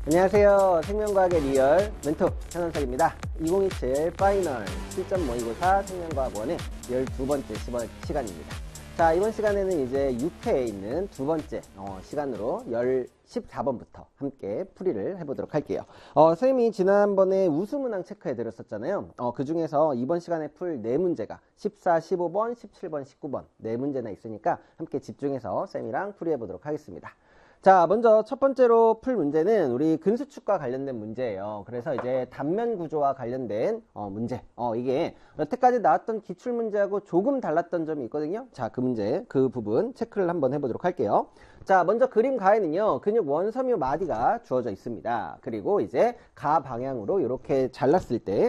안녕하세요. 생명과학의 리얼 멘토 현원석입니다. 2027 파이널 실전 모의고사 생명과학원의 12번째 시간입니다. 자, 이번 시간에는 이제 6회에 있는 두 번째 시간으로 14번부터 함께 풀이를 해보도록 할게요. 선생님이 지난번에 우수문항 체크해 드렸었잖아요. 그 중에서 이번 시간에 풀 4문제가 14, 15번, 17번, 19번 4문제나 있으니까 함께 집중해서 쌤이랑 풀이해 보도록 하겠습니다. 자, 먼저 첫 번째로 풀 문제는 우리 근수축과 관련된 문제예요. 그래서 이제 단면 구조와 관련된 문제. 이게 여태까지 나왔던 기출 문제하고 조금 달랐던 점이 있거든요. 자, 그 문제, 그 부분 체크를 한번 해보도록 할게요. 자, 먼저 그림 가에는요, 근육 원섬유 마디가 주어져 있습니다. 그리고 이제 가 방향으로 이렇게 잘랐을 때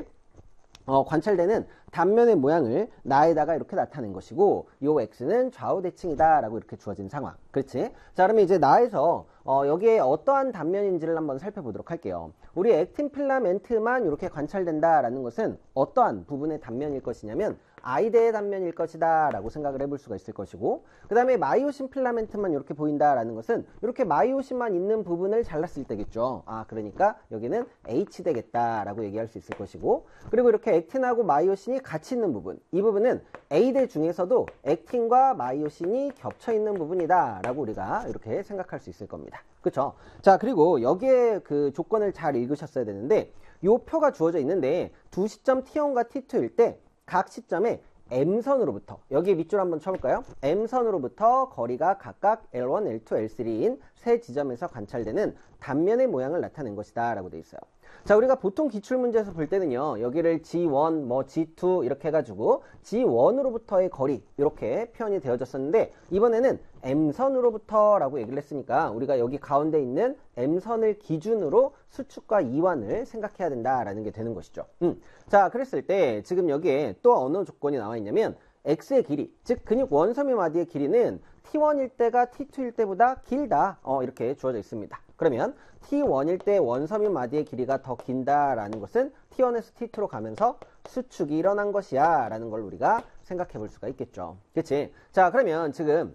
관찰되는 단면의 모양을 나에다가 이렇게 나타낸 것이고, 요 X는 좌우 대칭이다 라고 이렇게 주어진 상황. 그렇지? 자, 그러면 이제 나에서 여기에 어떠한 단면인지를 한번 살펴보도록 할게요. 우리 액틴 필라멘트만 이렇게 관찰된다 라는 것은 어떠한 부분의 단면일 것이냐면 아이대의 단면일 것이다 라고 생각을 해볼 수가 있을 것이고, 그 다음에 마이오신 필라멘트만 이렇게 보인다 라는 것은 이렇게 마이오신만 있는 부분을 잘랐을 때겠죠. 그러니까 여기는 H 되겠다 라고 얘기할 수 있을 것이고, 그리고 이렇게 액틴하고 마이오신이 같이 있는 부분, 이 부분은 A대 중에서도 액틴과 마이오신이 겹쳐 있는 부분이다 라고 우리가 이렇게 생각할 수 있을 겁니다. 그쵸? 자, 그리고 여기에 그 조건을 잘 읽으셨어야 되는데, 요 표가 주어져 있는데 두 시점 T1과 T2일 때 각 시점에 M선으로부터, 여기 밑줄 한번 쳐볼까요? M선으로부터 거리가 각각 L1, L2, L3인 세 지점에서 관찰되는 단면의 모양을 나타낸 것이다 라고 되어 있어요. 자, 우리가 보통 기출문제에서 볼 때는요, 여기를 G1, G2 이렇게 해가지고 G1으로부터의 거리 이렇게 표현이 되어졌었는데, 이번에는 M선으로부터 라고 얘기를 했으니까 우리가 여기 가운데 있는 M선을 기준으로 수축과 이완을 생각해야 된다라는 게 되는 것이죠. 자, 그랬을 때 지금 여기에 또 어느 조건이 나와 있냐면 X의 길이, 즉 근육 원섬유 마디의 길이는 T1일 때가 T2일 때보다 길다, 이렇게 주어져 있습니다. 그러면 T1일 때 원섬유 마디의 길이가 더 긴다라는 것은 T1에서 T2로 가면서 수축이 일어난 것이야 라는 걸 우리가 생각해 볼 수가 있겠죠. 그치? 자, 그러면 지금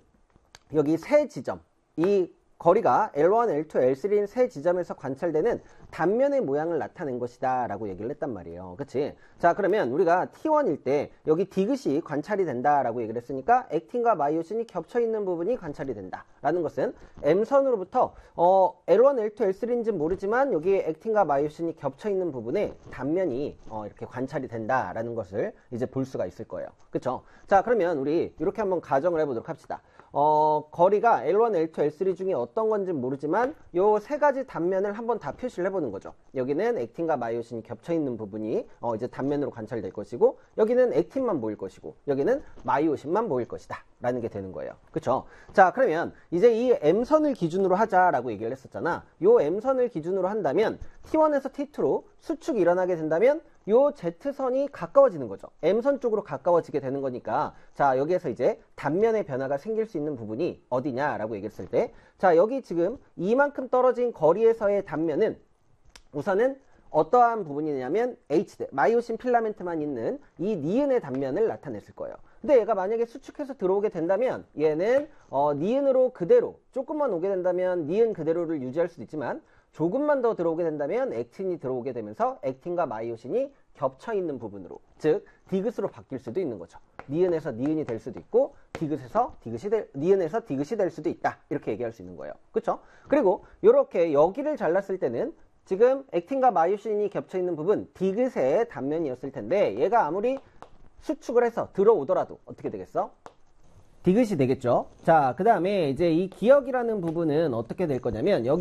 여기 세 지점, 이 거리가 L1, L2, L3인 세 지점에서 관찰되는 단면의 모양을 나타낸 것이다 라고 얘기를 했단 말이에요. 그치? 자, 그러면 우리가 T1일 때 여기 디귿이 관찰이 된다 라고 얘기를 했으니까 액틴과 마이오신이 겹쳐있는 부분이 관찰이 된다 라는 것은 M선으로부터 L1, L2, L3인지는 모르지만 여기 액틴과 마이오신이 겹쳐있는 부분에 단면이 이렇게 관찰이 된다 라는 것을 이제 볼 수가 있을 거예요. 그쵸? 자, 그러면 우리 이렇게 한번 가정을 해보도록 합시다. 거리가 L1, L2, L3 중에 어떤 건지 모르지만 요 세 가지 단면을 한번 다 표시를 해보는 거죠. 여기는 액틴과 마이오신이 겹쳐있는 부분이 이제 단면으로 관찰될 것이고, 여기는 액틴만 보일 것이고, 여기는 마이오신만 보일 것이다 라는 게 되는 거예요. 그쵸? 자, 그러면 이제 이 M선을 기준으로 하자라고 얘기를 했었잖아. 요 M선을 기준으로 한다면 T1에서 T2로 수축이 일어나게 된다면 요 Z선이 가까워지는 거죠. M선 쪽으로 가까워지게 되는 거니까, 자, 여기에서 이제 단면의 변화가 생길 수 있는 부분이 어디냐라고 얘기했을 때, 자, 여기 지금 이만큼 떨어진 거리에서의 단면은 우선은 어떠한 부분이냐면 H대, 마이오신 필라멘트만 있는 이 니은의 단면을 나타냈을 거예요. 근데 얘가 만약에 수축해서 들어오게 된다면 얘는 니은으로 그대로, 조금만 오게 된다면 니은 그대로를 유지할 수도 있지만, 조금만 더 들어오게 된다면 액틴이 들어오게 되면서 액틴과 마이오신이 겹쳐있는 부분으로, 즉 디귿으로 바뀔 수도 있는 거죠. 니은에서 니은이 될 수도 있고, 니은에서 디귿이 될 수도 있다, 이렇게 얘기할 수 있는 거예요. 그쵸? 그리고 이렇게 여기를 잘랐을 때는 지금 액틴과 마이오신이 겹쳐있는 부분, 디귿의 단면이었을 텐데, 얘가 아무리 수축을 해서 들어오더라도 어떻게 되겠어? 디귿이 되겠죠. 자, 그 다음에 이제 이 기역이라는 부분은 어떻게 될 거냐면, 여기